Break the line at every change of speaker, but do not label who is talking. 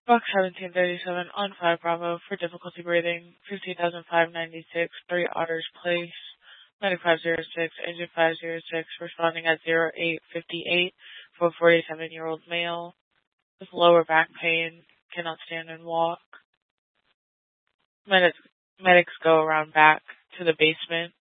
Box 1737 on 5 Bravo for difficulty breathing, 15,596, 3 Otters Place, medic 506, engine 506, responding at 0858 for a 47-year-old male with lower back pain, cannot stand and walk. Medics go around back to the basement.